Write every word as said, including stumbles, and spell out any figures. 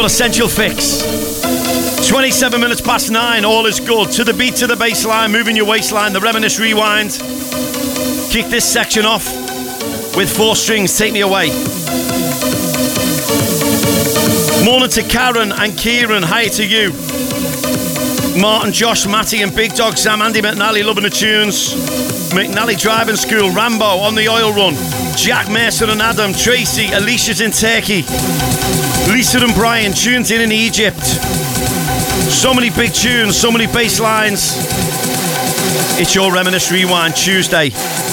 Your essential fix. twenty-seven minutes past nine, all is good. To the beat, to the baseline, moving your waistline, the Reminisce Rewind. Kick this section off with Four Strings, Take Me Away. Morning to Karen and Kieran, hi to you. Martin, Josh, Matty and Big Dog Sam, Andy McNally loving the tunes. McNally Driving School, Rambo on the oil run. Jack, Mason and Adam, Tracy, Alicia's in Turkey. Lisa and Brian, tunes in in Egypt. So many big tunes, so many bass lines. It's your Reminisce Rewind Tuesday.